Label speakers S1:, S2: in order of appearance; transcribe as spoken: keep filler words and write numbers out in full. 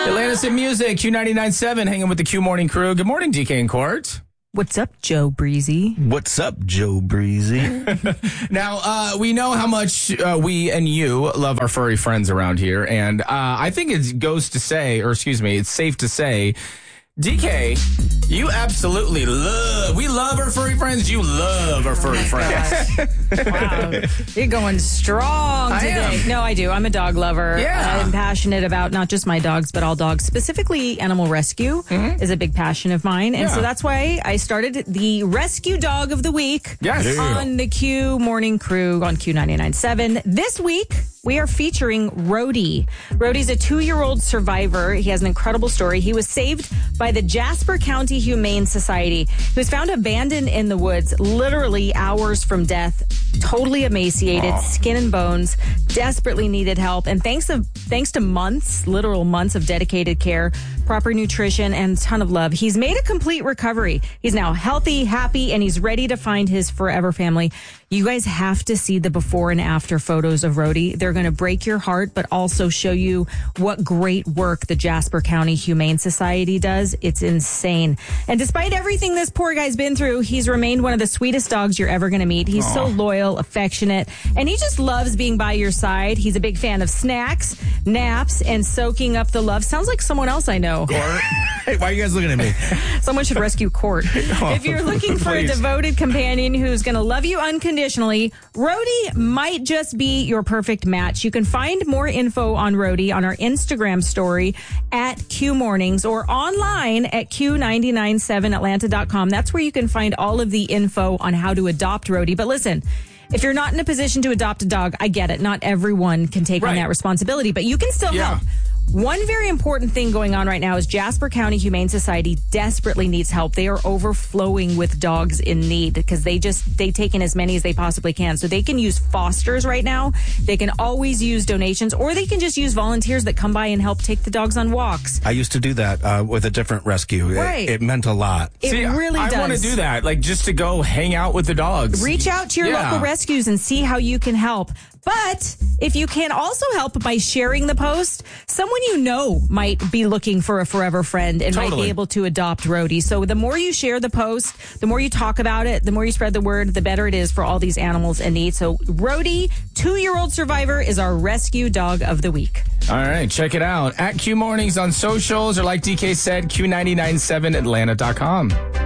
S1: Atlantis in Music, Q ninety-nine point seven, hanging with the Q Morning Crew. Good morning, D K and Court.
S2: What's up, Joe Breezy?
S3: What's up, Joe Breezy?
S1: Now, uh, we know how much uh, we and you love our furry friends around here, and uh, I think it goes to say, or excuse me, it's safe to say, D K, you absolutely love, we love our furry friends, you love our furry friends.
S2: Wow, you're going strong
S1: I
S2: today.
S1: am.
S2: No, I do. I'm a dog lover.
S1: Yeah.
S2: I'm passionate about not just my dogs, but all dogs. Specifically, animal rescue
S1: Mm-hmm.
S2: is a big passion of mine. And
S1: Yeah.
S2: so that's why I started the Rescue Dog of the Week
S1: Yes.
S2: on the Q Morning Crew on Q ninety-nine point seven. This week, we are featuring Rhodey. Rhodey's a two-year-old survivor. He has an incredible story. He was saved by the Jasper County Humane Society. He was found abandoned in the woods, literally hours from death, totally emaciated,
S1: Oh.
S2: skin and bones, desperately needed help. And thanks to, thanks to months, literal months of dedicated care, proper nutrition, and a ton of love, he's made a complete recovery. He's now healthy, happy, and he's ready to find his forever family. You guys have to see the before and after photos of Rhodey. They're going to break your heart, but also show you what great work the Jasper County Humane Society does. It's insane. And despite everything this poor guy's been through, he's remained one of the sweetest dogs you're ever going to meet. He's so loyal, affectionate, and he just loves being by your side. He's a big fan of snacks, naps, and soaking up the love. Sounds like someone else I know.
S3: Hey, why are you guys looking at me?
S2: Someone should rescue Court. If you're looking for a
S1: Please.
S2: devoted companion who's going to love you unconditionally, Rhodey might just be your perfect match. You can find more info on Rhodey on our Instagram story at Q Mornings or online at Q nine nine seven Atlanta dot com. That's where you can find all of the info on how to adopt Rhodey. But listen, if you're not in a position to adopt a dog, I get it. Not everyone can take on
S1: Right.
S2: that responsibility, but you can still
S1: Yeah.
S2: help. One very important thing going on right now is Jasper County Humane Society desperately needs help. They are overflowing with dogs in need because they just, they take in as many as they possibly can. So they can use fosters right now. They can always use donations, or they can just use volunteers that come by and help take the dogs on walks.
S3: I used to do that uh, with a different rescue. It-
S2: Right.
S3: It, meant a lot.
S2: It
S1: See,
S2: really
S1: I
S2: does.
S1: want to do that, like just to go hang out with the dogs.
S2: Reach out to your
S1: Yeah.
S2: local rescues and see how you can help. But if you can also help by sharing the post, someone you know might be looking for a forever friend and might
S1: Totally.
S2: be able to adopt Rhodey. So the more you share the post, the more you talk about it, the more you spread the word, the better it is for all these animals in need. So Rhodey, two-year-old survivor, is our rescue dog of the week.
S1: All right, check it out. At Q Mornings on socials, or like D K said, Q nine nine seven Atlanta dot com.